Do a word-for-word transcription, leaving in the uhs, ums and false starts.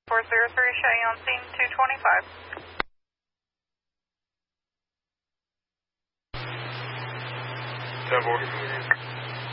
four zero three, show you on scene two twenty-five. ten four.